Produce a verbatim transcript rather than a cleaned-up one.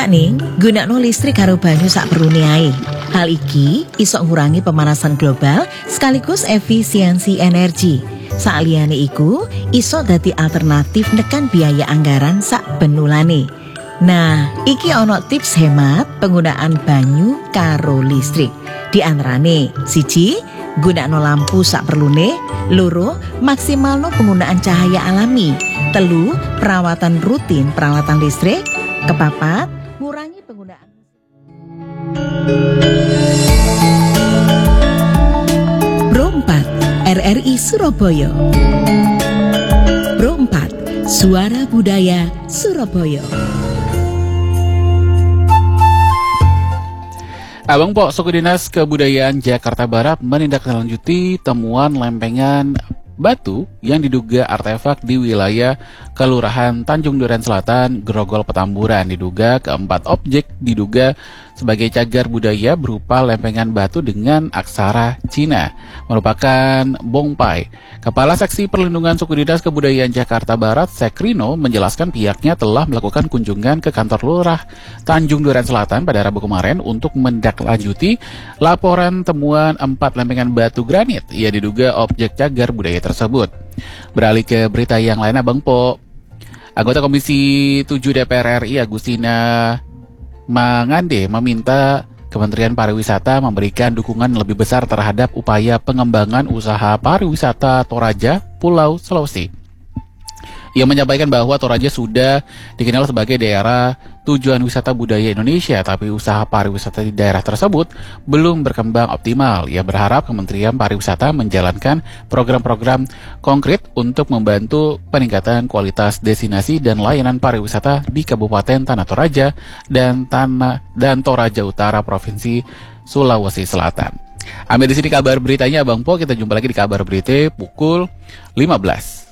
nih, gunakno listrik karo banyu sak perlune ae. Hal iki iso ngurangi pemanasan global sekaligus efisiensi energi. Saliyane iku iso dadi alternatif nekan biaya anggaran sak benulane. Nah, iki ono tips hemat penggunaan banyu karo listrik. Di antarane, siji, gunakno lampu sak perlune, loro, maksimalno penggunaan cahaya alami, telu, perawatan rutin peralatan listrik, kepapat, ngurangi penggunaan Pro empat, R R I Surabaya. Pro empat, Suara Budaya Surabaya. Abang Po, Suku Dinas Kebudayaan Jakarta Barat menindaklanjuti temuan lempengan batu yang diduga artefak di wilayah Kelurahan Tanjung Duren Selatan, Grogol, Petamburan. Diduga keempat objek diduga sebagai cagar budaya berupa lempengan batu dengan aksara Cina, merupakan bongpai. Kepala Seksi Perlindungan Suku Dinas Kebudayaan Jakarta Barat, Sekrino, menjelaskan pihaknya telah melakukan kunjungan ke kantor Lurah Tanjung Duren Selatan pada Rabu kemarin untuk menindaklanjuti laporan temuan empat lempengan batu granit yang diduga objek cagar budaya tersebut. Beralih ke berita yang lain, Abang Po. Anggota Komisi tujuh D P R R I Agustina Mangande meminta Kementerian Pariwisata memberikan dukungan lebih besar terhadap upaya pengembangan usaha pariwisata Toraja, Pulau Sulawesi. Ia menyampaikan bahwa Toraja sudah dikenal sebagai daerah tujuan wisata budaya Indonesia, tapi usaha pariwisata di daerah tersebut belum berkembang optimal. Ia berharap Kementerian Pariwisata menjalankan program-program konkret untuk membantu peningkatan kualitas destinasi dan layanan pariwisata di Kabupaten Tanah Toraja dan Tanah dan Toraja Utara, Provinsi Sulawesi Selatan. Ambil di sini kabar beritanya, Bang Po. Kita jumpa lagi di kabar berita pukul lima belas.